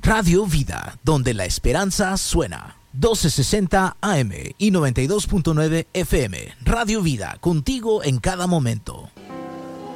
Radio Vida, donde la esperanza suena. 1260 AM y 92.9 FM. Radio Vida, contigo en cada momento.